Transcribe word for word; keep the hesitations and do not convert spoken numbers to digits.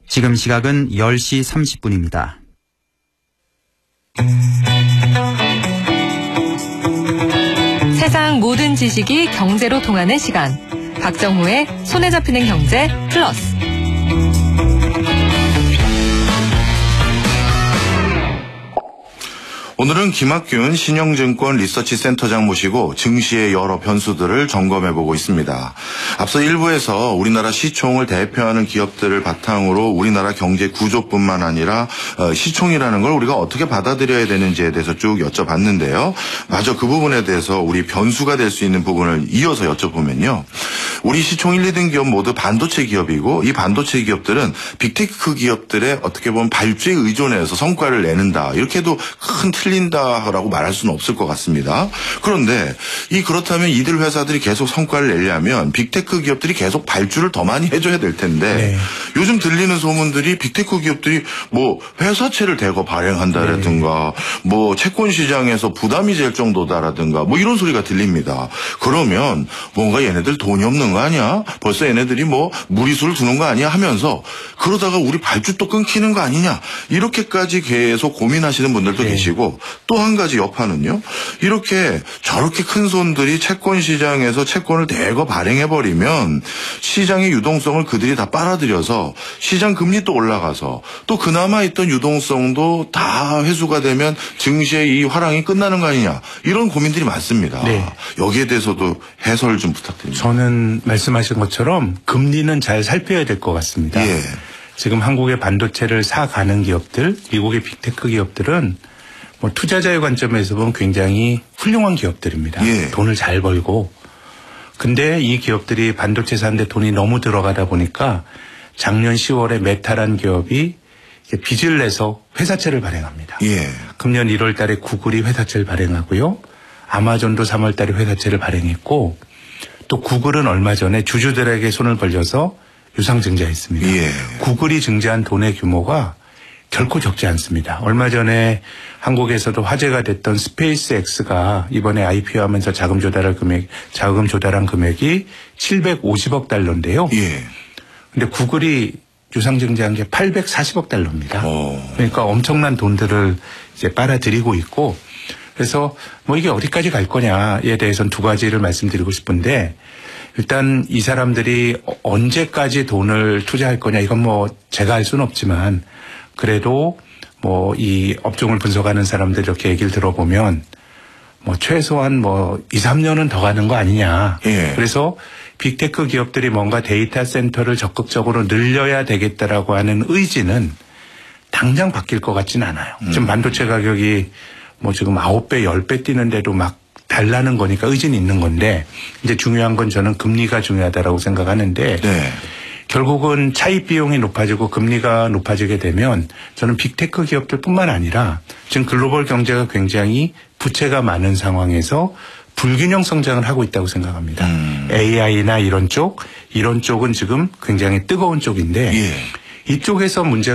지금 시각은 열 시 삼십 분입니다. 세상 모든 지식이 경제로 통하는 시간. 박정호의 손에 잡히는 경제 플러스. 오늘은 김학균 신영증권 리서치센터장 모시고 증시의 여러 변수들을 점검해보고 있습니다. 앞서 일부에서 우리나라 시총을 대표하는 기업들을 바탕으로 우리나라 경제 구조뿐만 아니라 시총이라는 걸 우리가 어떻게 받아들여야 되는지에 대해서 쭉 여쭤봤는데요. 마저 그 부분에 대해서 우리 변수가 될 수 있는 부분을 이어서 여쭤보면요. 우리 시총 일, 이 등 기업 모두 반도체 기업이고 이 반도체 기업들은 빅테크 기업들의 어떻게 보면 발주에 의존해서 성과를 내는다. 이렇게도 큰 틀린다라고 말할 수는 없을 것 같습니다. 그런데 이 그렇다면 이들 회사들이 계속 성과를 내려면 빅테크 기업들이 계속 발주를 더 많이 해줘야 될 텐데 네. 요즘 들리는 소문들이 빅테크 기업들이 뭐 회사채를 대거 발행한다라든가 네. 뭐 채권 시장에서 부담이 될 정도다라든가 뭐 이런 소리가 들립니다. 그러면 뭔가 얘네들 돈이 없는 거 아니야? 벌써 얘네들이 뭐 무리수를 두는 거 아니야? 하면서 그러다가 우리 발주 또 끊기는 거 아니냐? 이렇게까지 계속 고민하시는 분들도 네. 계시고 또 한 가지 여파는요. 이렇게 저렇게 큰 손들이 채권 시장에서 채권을 대거 발행해버리면 시장의 유동성을 그들이 다 빨아들여서 시장 금리 또 올라가서 또 그나마 있던 유동성도 다 회수가 되면 증시의 이 화랑이 끝나는 거 아니냐. 이런 고민들이 많습니다. 네. 여기에 대해서도 해설 좀 부탁드립니다. 저는 말씀하신 것처럼 금리는 잘 살펴야 될 것 같습니다. 예. 지금 한국의 반도체를 사가는 기업들, 미국의 빅테크 기업들은 뭐 투자자의 관점에서 보면 굉장히 훌륭한 기업들입니다. 예. 돈을 잘 벌고. 근데 이 기업들이 반도체 사는데 돈이 너무 들어가다 보니까 작년 시월에 메타란 기업이 빚을 내서 회사채를 발행합니다. 예. 금년 일월 달에 구글이 회사채를 발행하고요. 아마존도 삼월 달에 회사채를 발행했고 또 구글은 얼마 전에 주주들에게 손을 벌려서 유상증자했습니다. 예. 구글이 증자한 돈의 규모가 결코 적지 않습니다. 얼마 전에 한국에서도 화제가 됐던 스페이스X가 이번에 아이피오하면서 자금 조달할 금액, 자금 조달한 금액이 칠백오십억 달러인데요. 예. 근데 구글이 유상증자한 게 팔백사십억 달러입니다. 오. 그러니까 엄청난 돈들을 이제 빨아들이고 있고 그래서 뭐 이게 어디까지 갈 거냐에 대해서는 두 가지를 말씀드리고 싶은데 일단 이 사람들이 언제까지 돈을 투자할 거냐 이건 뭐 제가 알 수는 없지만 그래도 뭐 이 업종을 분석하는 사람들 이렇게 얘기를 들어보면 뭐 최소한 뭐 이, 삼 년은 더 가는 거 아니냐. 예. 그래서 빅테크 기업들이 뭔가 데이터 센터를 적극적으로 늘려야 되겠다라고 하는 의지는 당장 바뀔 것 같지는 않아요. 음. 지금 반도체 가격이 뭐 지금 아홉 배, 열 배 뛰는데도 막 달라는 거니까 의지는 있는 건데 이제 중요한 건 저는 금리가 중요하다라고 생각하는데 네. 결국은 차입 비용이 높아지고 금리가 높아지게 되면 저는 빅테크 기업들뿐만 아니라 지금 글로벌 경제가 굉장히 부채가 많은 상황에서 불균형 성장을 하고 있다고 생각합니다. 음. 에이아이나 이런 쪽, 이런 쪽은 지금 굉장히 뜨거운 쪽인데 예. 이쪽에서 문제가